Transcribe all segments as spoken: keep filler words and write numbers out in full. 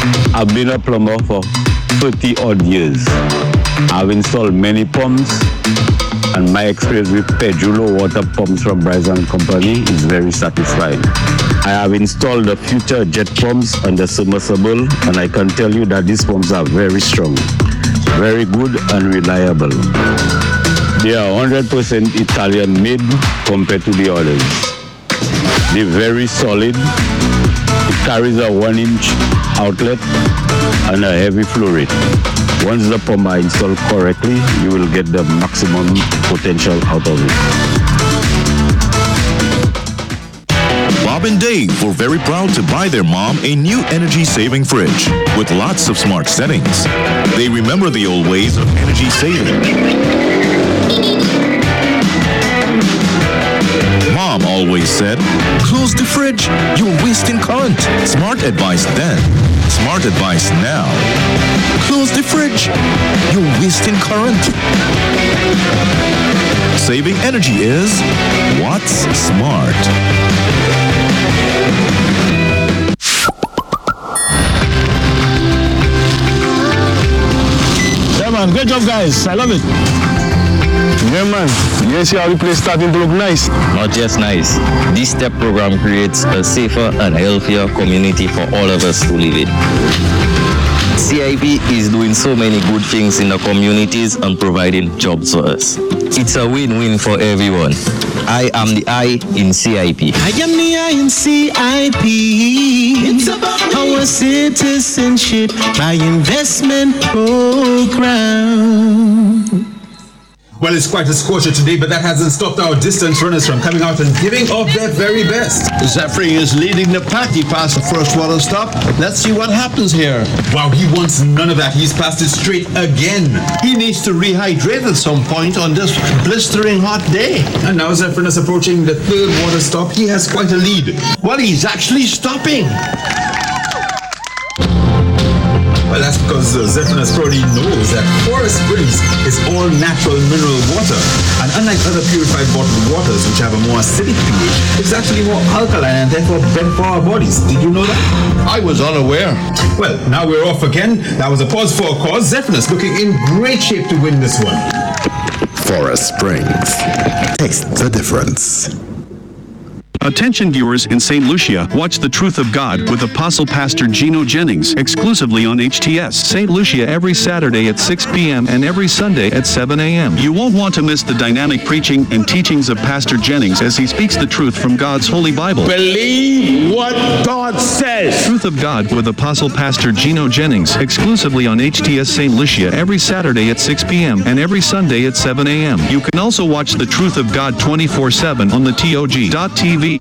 I've been a plumber for thirty odd years. I've installed many pumps, and my experience with Pedro water pumps from Bryson Company is very satisfying. I have installed the future jet pumps and the submersible, and I can tell you that these pumps are very strong, very good and reliable. They are one hundred percent Italian made compared to the others. They're very solid. It carries a one inch outlet and a heavy flow rate. Once the pump are installed correctly, you will get the maximum potential out of it. Bob and Dave were very proud to buy their mom a new energy-saving fridge with lots of smart settings. They remember the old ways of energy saving. Mom always said, "Close the fridge, you're wasting current." Smart advice then, smart advice now. Close the fridge, you're wasting current. Saving energy is what's smart. Yeah man, great job guys, I love it. Yeah man, you see how the place starting to look nice. Not just nice. This STEP program creates a safer and healthier community for all of us to live in. C I P is doing so many good things in the communities and providing jobs for us. It's a win-win for everyone. I am the I in C I P. I am the I in C I P. It's about our citizenship by investment program. Well, it's quite a scorcher today, but that hasn't stopped our distance runners from coming out and giving of their very best. Zephyr is leading the pack. He passed the first water stop. Let's see what happens here. Wow, he wants none of that. He's passed it straight again. He needs to rehydrate at some point on this blistering hot day. And now Zephyr is approaching the third water stop. He has quite a lead. Well, he's actually stopping. Well, that's because uh, Zephyrus probably knows that Forest Springs is all natural mineral water. And unlike other purified bottled waters, which have a more acidic pH, it's actually more alkaline and therefore better for our bodies. Did you know that? I was unaware. Well, now we're off again. That was a pause for a cause. Zephyrus looking in great shape to win this one. Forest Springs. Taste the difference. Attention viewers in Saint Lucia, watch The Truth of God with Apostle Pastor Gino Jennings exclusively on H T S Saint Lucia every Saturday at six p.m. and every Sunday at seven a.m. You won't want to miss the dynamic preaching and teachings of Pastor Jennings as he speaks the truth from God's Holy Bible. Believe what God says. Truth of God with Apostle Pastor Gino Jennings exclusively on H T S Saint Lucia every Saturday at six p.m. and every Sunday at seven a.m. You can also watch The Truth of God twenty-four seven on the T O G dot T V.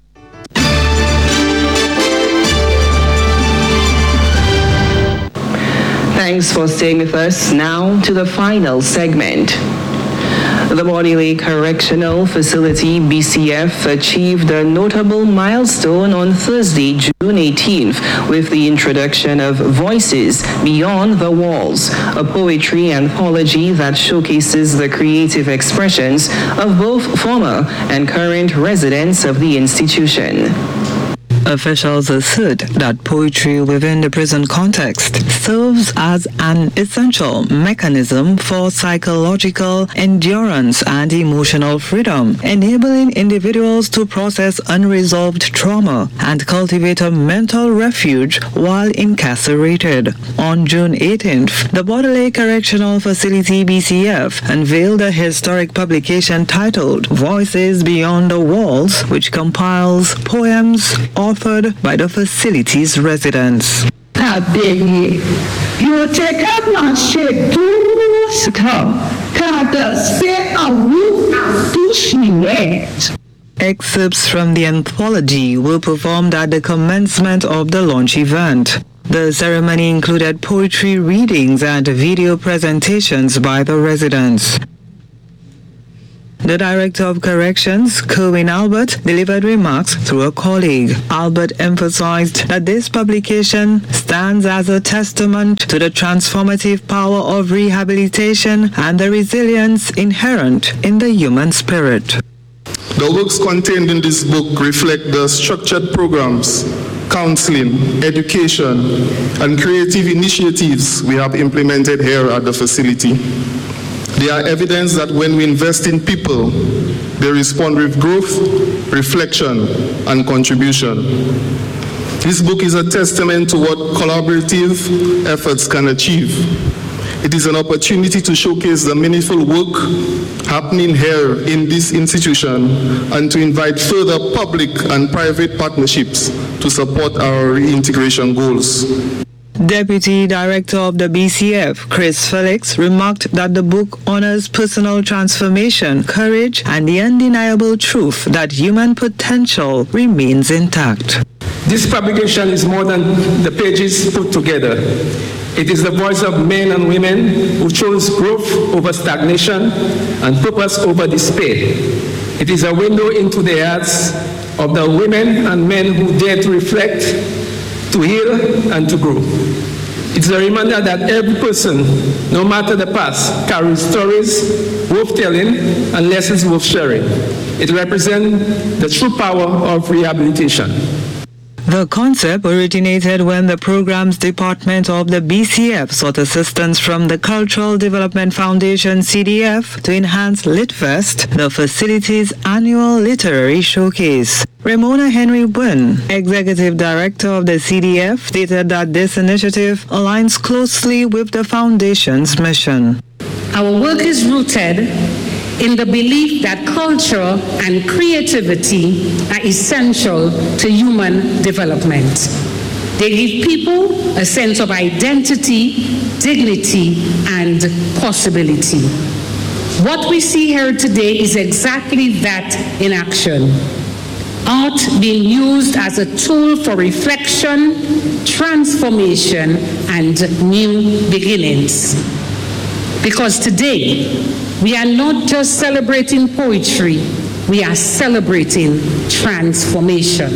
Thanks for staying with us. Now to the final segment. The Bonney Lake Correctional Facility, B C F, achieved a notable milestone on Thursday, June eighteenth, with the introduction of Voices Beyond the Walls, a poetry anthology that showcases the creative expressions of both former and current residents of the institution. Officials assert that poetry within the prison context serves as an essential mechanism for psychological endurance and emotional freedom, enabling individuals to process unresolved trauma and cultivate a mental refuge while incarcerated. On June eighteenth, the Bonney Lake Correctional Facility, B C F, unveiled a historic publication titled Voices Beyond the Walls, which compiles poems authored by the facility's residents. I beg you, you take up my shit to stop. Can't set a roof to she Excerpts from the anthology were performed at the commencement of the launch event. The ceremony included poetry readings and video presentations by the residents. The Director of Corrections, Kerwin Albert, delivered remarks through a colleague. Albert emphasized that this publication stands as a testament to the transformative power of rehabilitation and the resilience inherent in the human spirit. The works contained in this book reflect the structured programs counseling, education, and creative initiatives we have implemented here at the facility. They are evidence that when we invest in people, they respond with growth, reflection, and contribution. This book is a testament to what collaborative efforts can achieve. It is an opportunity to showcase the meaningful work happening here in this institution and to invite further public and private partnerships to support our reintegration goals. Deputy Director of the B C F, Chris Felix, remarked that the book honors personal transformation, courage, and the undeniable truth that human potential remains intact. This publication is more than the pages put together. It is the voice of men and women who chose growth over stagnation and purpose over despair. It is a window into the hearts of the women and men who dare to reflect, to heal, and to grow. It's a reminder that every person, no matter the past, carries stories worth telling and lessons worth sharing. It represents the true power of rehabilitation. The concept originated when the Programs Department of the B C F sought assistance from the Cultural Development Foundation C D F to enhance LitFest, the facility's annual literary showcase. Ramona Henry Byrne, Executive Director of the C D F, stated that this initiative aligns closely with the Foundation's mission. Our work is rooted in the belief that culture and creativity are essential to human development. They give people a sense of identity, dignity, and possibility. What we see here today is exactly that in action. Art being used as a tool for reflection, transformation, and new beginnings. Because today, we are not just celebrating poetry, we are celebrating transformation.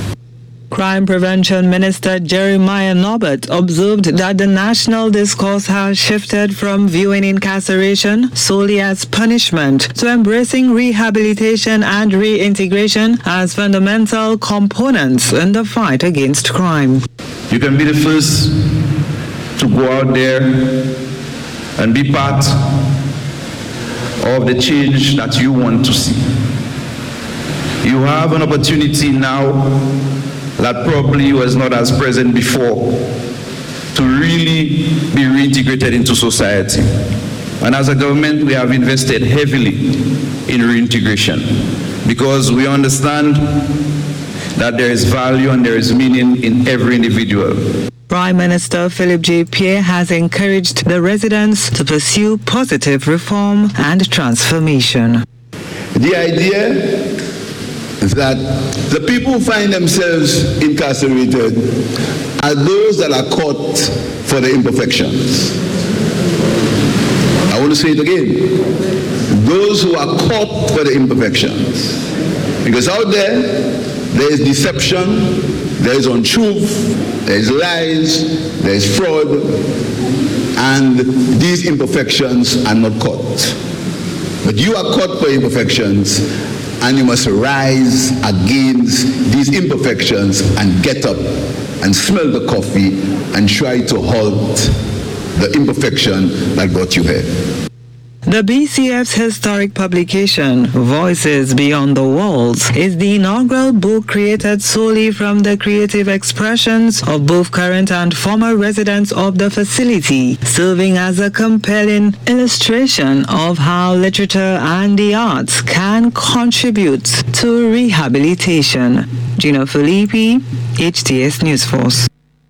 Crime Prevention Minister Jeremiah Norbert observed that the national discourse has shifted from viewing incarceration solely as punishment to embracing rehabilitation and reintegration as fundamental components in the fight against crime. You can be the first to go out there and be part of the change that you want to see. You have an opportunity now that probably was not as present before to really be reintegrated into society. And as a government, we have invested heavily in reintegration because we understand that there is value and there is meaning in every individual. Prime Minister Philip J. Pierre has encouraged the residents to pursue positive reform and transformation. The idea is that the people who find themselves incarcerated are those that are caught for the imperfections. I want to say it again. Those who are caught for the imperfections. Because out there, there is deception, there is untruth, there is lies, there is fraud, and these imperfections are not caught. But you are caught for imperfections, and you must rise against these imperfections and get up and smell the coffee and try to halt the imperfection that got you here. The B C F's historic publication, Voices Beyond the Walls, is the inaugural book created solely from the creative expressions of both current and former residents of the facility, serving as a compelling illustration of how literature and the arts can contribute to rehabilitation. Gina Filippi, H T S News Force.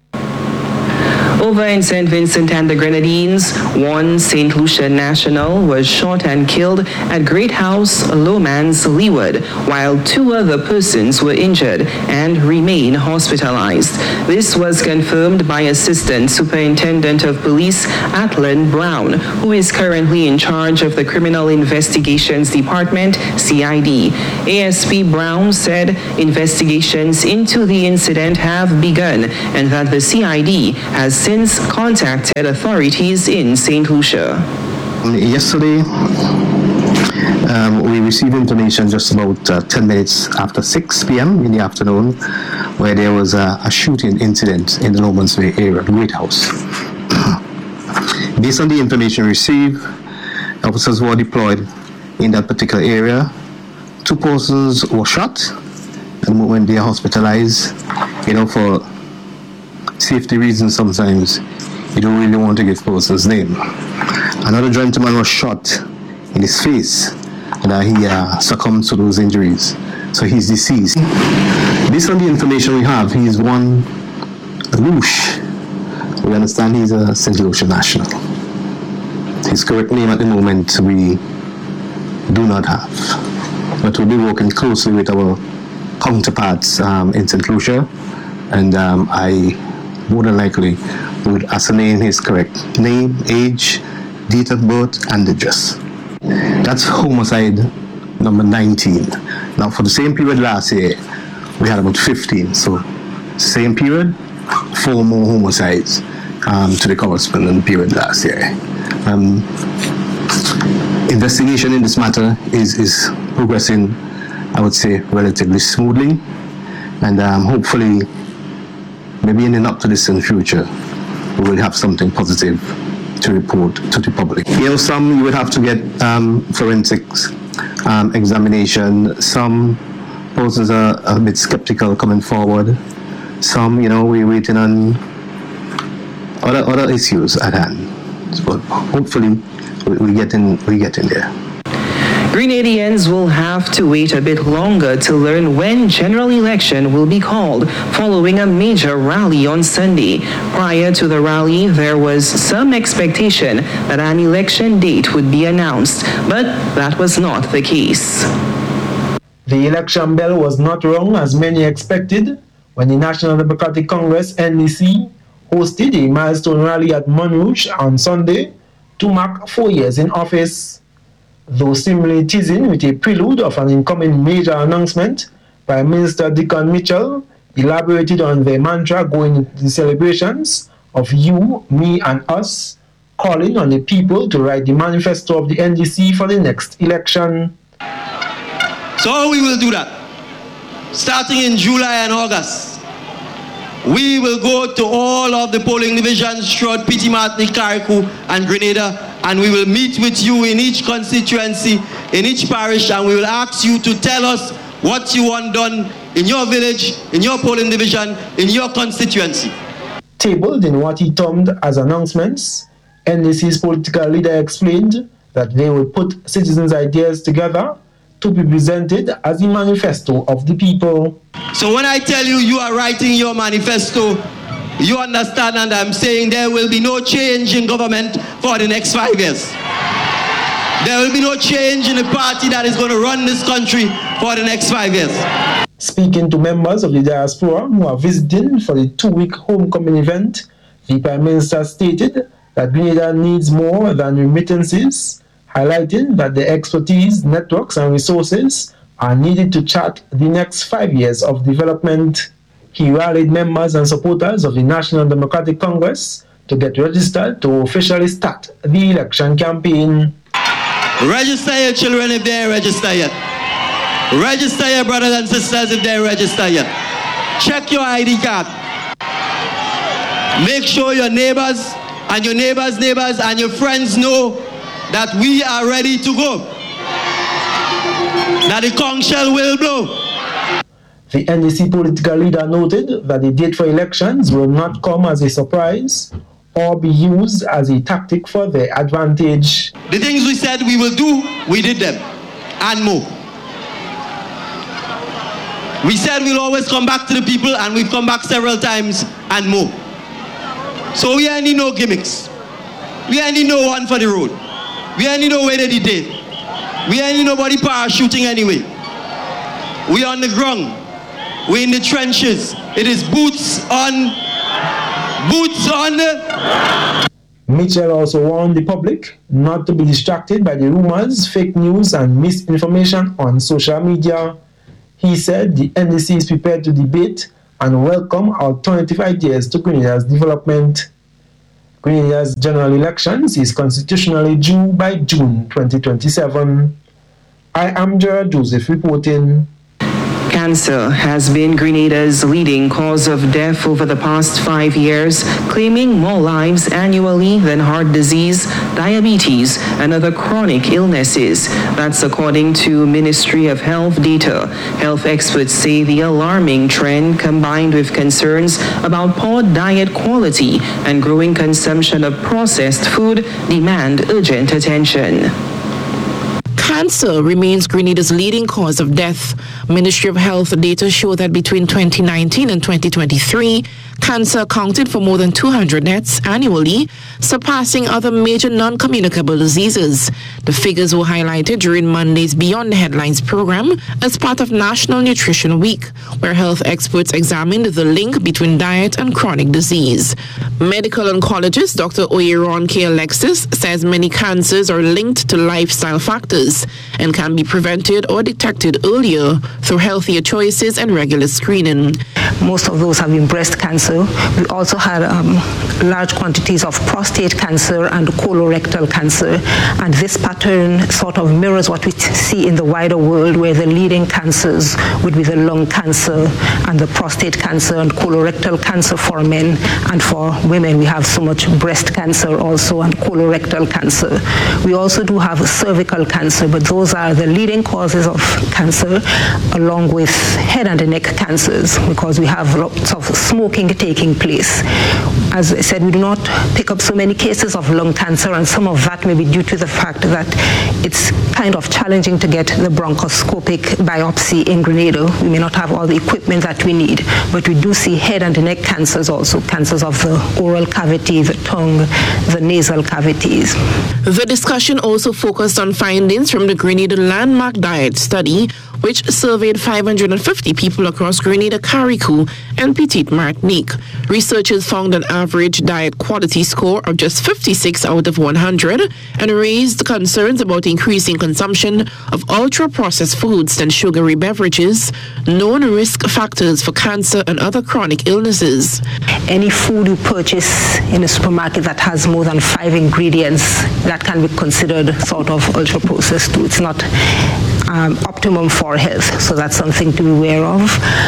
Over in Saint Vincent and the Grenadines, one Saint Lucia national was shot and killed at Great House, Lomans, Leeward, while two other persons were injured and remain hospitalized. This was confirmed by Assistant Superintendent of Police Atlan Brown, who is currently in charge of the Criminal Investigations Department, C I D. A S P Brown said investigations into the incident have begun and that the C I D has since contacted authorities in Saint Lucia. Yesterday, Um, we received information just about uh, ten minutes after six p.m. in the afternoon, where there was a, a shooting incident in the Lomans Way area, Great House. Based on the information received, officers were deployed in that particular area. Two persons were shot, and when they are hospitalized, you know, for safety reasons, sometimes you don't really want to give person's name. Another gentleman was shot in his face, and uh, he uh, succumbed to those injuries, so he's deceased. Based on the information we have, he is one Lush. We understand he's a Saint Lucia national. His correct name at the moment we do not have, but we'll be working closely with our counterparts um, in Saint Lucia, and um, I more than likely would ascertain his correct name, age, date of birth, and address. That's homicide number nineteen. Now, for the same period last year, we had about fifteen. So, same period, four more homicides um, to the corresponding period last year. Um, investigation in this matter is, is progressing, I would say, relatively smoothly, and um, hopefully, maybe in the not too distant future, we will have something positive to report to the public. You know, some you would have to get um, forensics um, examination. Some persons are a bit skeptical coming forward. Some, you know, we're waiting on other other issues at hand. But hopefully, we, we get in we get in there. Grenadians will have to wait a bit longer to learn when general election will be called, following a major rally on Sunday. Prior to the rally, there was some expectation that an election date would be announced, but that was not the case. The election bell was not rung as many expected when the National Democratic Congress, N D C, hosted a milestone rally at Montrouge on Sunday to mark four years in office. Though seemingly teasing with a prelude of an incoming major announcement, Prime Minister Dickon Mitchell elaborated on their mantra going into the celebrations of you, me and us, calling on the people to write the manifesto of the N D C for the next election. So we will do that. Starting in July and August, we will go to all of the polling divisions throughout Petite Martinique, Carriacou, and Grenada, and we will meet with you in each constituency, in each parish, and we will ask you to tell us what you want done in your village, in your polling division, in your constituency. Tabled in what he termed as announcements, N D C's political leader explained that they will put citizens' ideas together to be presented as the manifesto of the people. So when I tell you you are writing your manifesto, you understand, and I'm saying there will be no change in government for the next five years. There will be no change in the party that is going to run this country for the next five years. Speaking to members of the diaspora who are visiting for the two-week homecoming event, the Prime Minister stated that Grenada needs more than remittances, highlighting that the expertise, networks, and resources are needed to chart the next five years of development. He rallied members and supporters of the National Democratic Congress to get registered to officially start the election campaign. Register your children if they are registered yet. Register your brothers and sisters if they are registered yet. Check your I D card. Make sure your neighbors and your neighbors' neighbors and your friends know that we are ready to go. That the conch shell will blow. The N D C political leader noted that the date for elections will not come as a surprise or be used as a tactic for their advantage. The things we said we will do, we did them, and more. We said we'll always come back to the people, and we've come back several times, and more. So we ain't need no gimmicks. We ain't need no one for the road. We ain't need no way to the day. We ain't need nobody parachuting anyway. We on the ground. We're in the trenches. It is boots on, boots on the... Mitchell also warned the public not to be distracted by the rumors, fake news, and misinformation on social media. He said the N D C is prepared to debate and welcome alternative ideas to Grenada's development. Grenada's general elections is constitutionally due by June twenty twenty-seven. I am Gerard Joseph reporting. Cancer has been Grenada's leading cause of death over the past five years, claiming more lives annually than heart disease, diabetes, and other chronic illnesses. That's according to Ministry of Health data. Health experts say the alarming trend, combined with concerns about poor diet quality and growing consumption of processed food, demand urgent attention. Cancer remains Grenada's leading cause of death. Ministry of Health data show that between twenty nineteen and twenty twenty-three, cancer accounted for more than two hundred deaths annually, surpassing other major non-communicable diseases. The figures were highlighted during Monday's Beyond the Headlines program as part of National Nutrition Week, where health experts examined the link between diet and chronic disease. Medical oncologist Doctor Oyeron K. Alexis says many cancers are linked to lifestyle factors and can be prevented or detected earlier through healthier choices and regular screening. Most of those have been breast cancer. We also had um, large quantities of prostate cancer and colorectal cancer. And this pattern sort of mirrors what we see in the wider world, where the leading cancers would be the lung cancer and the prostate cancer and colorectal cancer for men. And for women, we have so much breast cancer also and colorectal cancer. We also do have cervical cancer, but those are the leading causes of cancer, along with head and neck cancers, because we have lots of smoking taking place. As I said, we do not pick up so many cases of lung cancer, and some of that may be due to the fact that it's kind of challenging to get the bronchoscopic biopsy in Grenada. We may not have all the equipment that we need, but we do see head and neck cancers also, cancers of the oral cavity, the tongue, the nasal cavities. The discussion also focused on findings from the Grenada Landmark Diet Study, which surveyed five hundred fifty people across Grenada, Carriacou, and Petite Martinique. Researchers found an average diet quality score of just fifty-six out of one hundred and raised concerns about increasing consumption of ultra-processed foods and sugary beverages, known risk factors for cancer and other chronic illnesses. Any food you purchase in a supermarket that has more than five ingredients, that can be considered sort of ultra-processed too. It's not Um, optimum for health, so that's something to be aware of.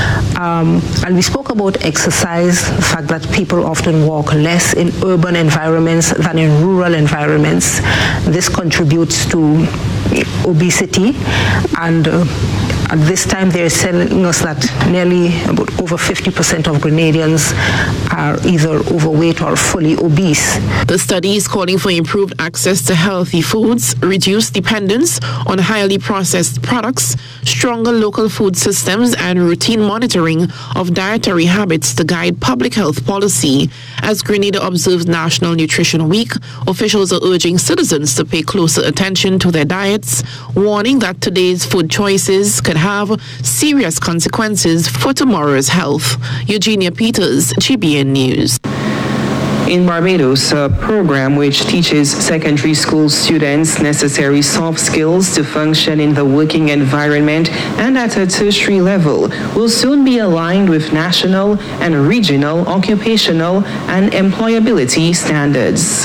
Um, and we spoke about exercise, the fact that people often walk less in urban environments than in rural environments. This contributes to obesity, and uh, at this time they're telling us that nearly about over fifty percent of Grenadians are either overweight or fully obese. The study is calling for improved access to healthy foods, reduced dependence on highly processed products, stronger local food systems, and routine monitoring of dietary habits to guide public health policy. As Grenada observes National Nutrition Week, officials are urging citizens to pay closer attention to their diets, warning that today's food choices could have serious consequences for tomorrow's health. Eugenia Peters, G B N News. In Barbados, a program which teaches secondary school students necessary soft skills to function in the working environment and at a tertiary level will soon be aligned with national and regional occupational and employability standards.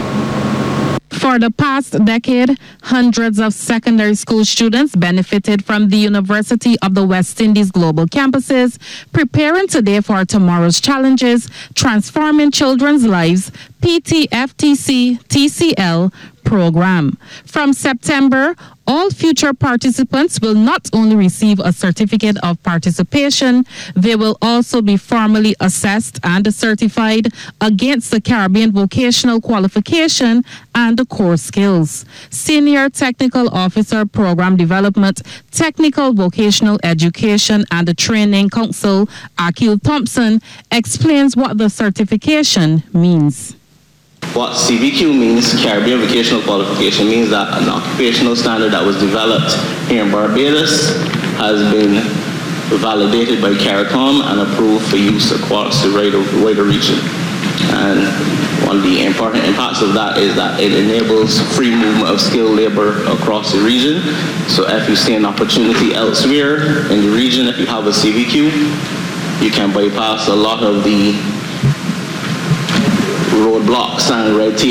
For the past decade, hundreds of secondary school students benefited from the University of the West Indies global campuses, preparing today for tomorrow's challenges, transforming children's lives, P T F T C T C L program. From September, all future participants will not only receive a certificate of participation, they will also be formally assessed and certified against the Caribbean Vocational Qualification and the core skills. Senior Technical Officer, Program Development, Technical Vocational Education and the Training Council, Akil Thompson, explains what the certification means. What C V Q means, Caribbean Vocational Qualification, means that an occupational standard that was developed here in Barbados has been validated by CARICOM and approved for use across the wider region. And one of the important impacts of that is that it enables free movement of skilled labor across the region. So if you see an opportunity elsewhere in the region, if you have a C V Q, you can bypass a lot of the roadblocks and red tape